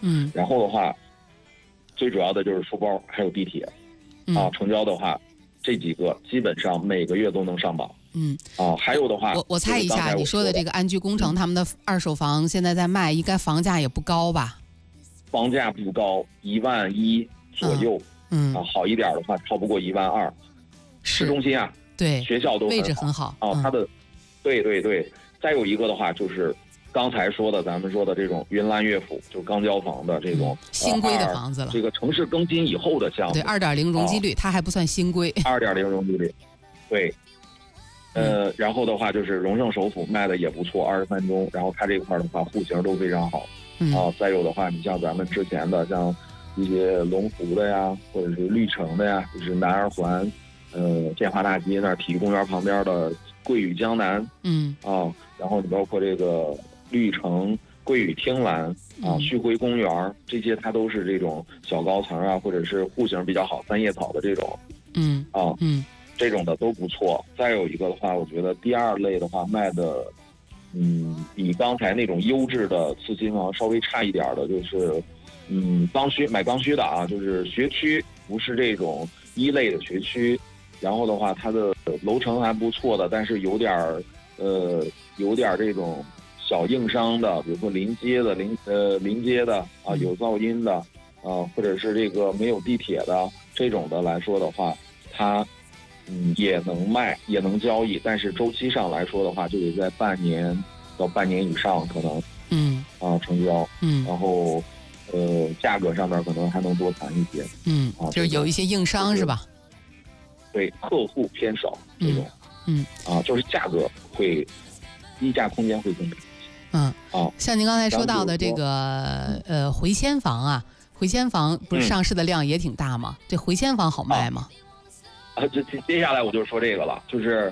然后的话，最主要的就是书包还有地铁，成交的话，这几个基本上每个月都能上榜。还有的话， 我猜一下，你说的这个安居工程，他们的二手房现在在卖，应该房价也不高吧？ 房价不高，11000左右。好一点的话，超不过12000。市中心啊， 对， 学校都位置很好它的，对。再有一个的话，就是刚才说的，咱们说的这种云岚乐府，就是钢交房的这种新规的房子了。 这个城市更新以后的项目， 对，2.0容积率，它还不算新规。 2.0容积率，对。然后的话就是荣盛首府卖的也不错，23中，然后它这块的话户型都非常好。再有的话，你像咱们之前的像一些龙湖的呀，或者是绿城的呀，就是南二环，建华大街那儿体育公园旁边的桂屿江南，然后你包括这个绿城、桂屿汀兰旭辉公园这些，它都是这种小高层啊，或者是户型比较好、三叶草的这种，这种的都不错。再有一个的话，我觉得第二类的话卖的，比刚才那种优质的次新房稍微差一点的，就是买刚需的啊，就是学区不是这种一类的学区，然后的话它的楼层还不错的，但是有点这种小硬伤的，比如说临街的有噪音的或者是这个没有地铁的这种的来说的话，它也能卖也能交易，但是周期上来说的话，就得在半年到半年以上可能成交，然后价格上面可能还能多谈一些， 就是有一些硬伤是吧？ 对，客户偏少这种，就是价格会溢价空间会更大。 像您刚才说到的这个回迁房啊，回迁房不是上市的量也挺大吗？这回迁房好卖吗？ 接下来我就说这个了，就是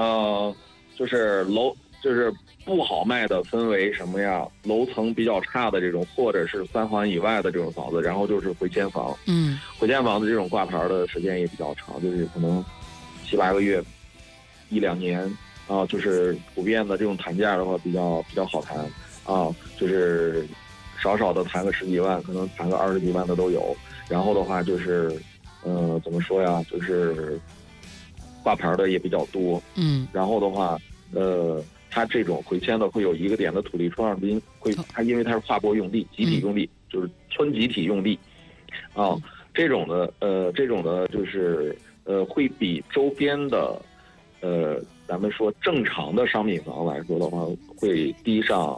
就是不好卖的分为什么呀？楼层比较差的这种，或者是3环以外的这种房子，然后就是回迁房。回迁房的这种挂牌的时间也比较长，就是可能7、8个月、1、2年就是普遍的这种谈价的话比较好谈就是少的谈个10几万，可能谈个20几万的都有。然后的话就是怎么说呀？就是挂牌的也比较多。然后的话它这种回迁的会有一个点的土地出让金，它因为它是划拨用地、集体用地，就是村集体用地，这种的就是会比周边的咱们说正常的商品房来说的话，会低上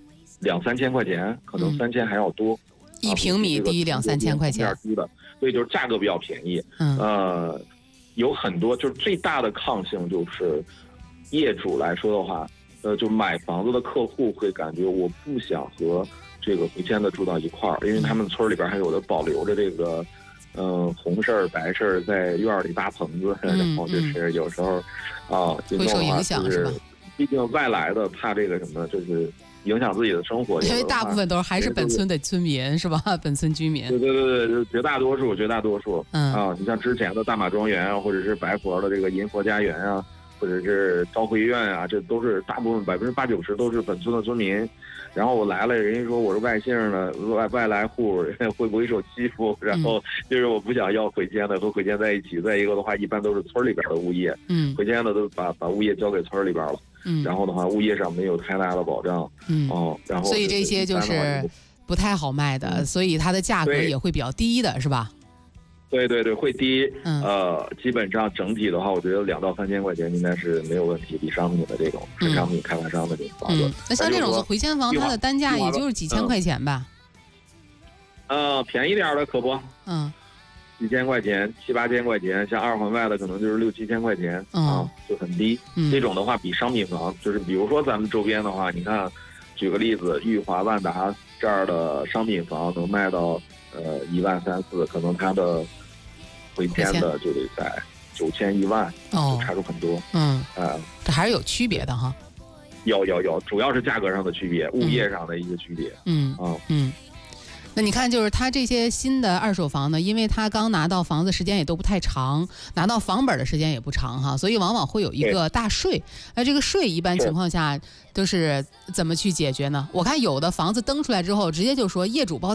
2、3千块钱，可能3000还要多。 1平米低2、3千块钱， 所以就是价格比较便宜。有很多就是最大的抗性就是业主来说的话。就买房子的客户会感觉我不想和这个回迁的住到一块儿，因为他们村里边还有的保留着这个红事白事在院里搭棚子，然后就是有时候会受影响是吧？ 毕竟外来的怕这个什么，就是影响自己的生活， 因为大部分都还是本村的村民是吧？本村居民。 对，就绝大多数。你像之前的大马庄园啊，或者是白佛的这个银佛家园啊。或者是昭辉苑啊，这都是大部分80%、90%都是本村的村民。然后我来了，人家说我是外姓的外来户，会不会受欺负？然后就是我不想要回迁的，和回迁在一起。再一个的话，一般都是村里边的物业，回迁的都把物业交给村里边了。然后的话，物业上没有太大的保障。然后所以这些就是不太好卖的，所以它的价格也会比较低的，是吧？ 对，会低。基本上整体的话，我觉得2到3千块钱应该是没有问题，比商品的这种纯商品开发商的这种房子。 那像这种回迁房，它的单价也就是几千块钱吧？ 便宜点的可不，几千块钱、7、8千块钱，像2环外的可能就是6、7千块钱就很低。这种的话比商品房，就是比如说咱们周边的话，你看，举个例子，裕华、万达这儿的商品房能卖到1万3、4，可能它的回迁的就得在9000、1万，就差出很多。 这还是有区别的哈。 有，主要是价格上的区别，物业上的一些区别。 那你看，就是他这些新的二手房呢，因为他刚拿到房子时间也都不太长，拿到房本的时间也不长哈，所以往往会有一个大税。那这个税一般情况下都是怎么去解决呢？我看有的房子登出来之后，直接就说业主包